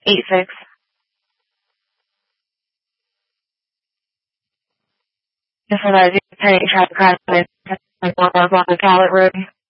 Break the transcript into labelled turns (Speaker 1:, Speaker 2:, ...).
Speaker 1: 86. Just for that Penny traffic crash on the Gallet Road.